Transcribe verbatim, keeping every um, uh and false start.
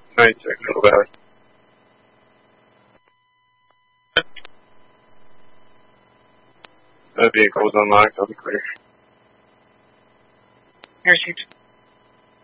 Nine signal back. That vehicle's unlocked, I'll be clear. Parachute.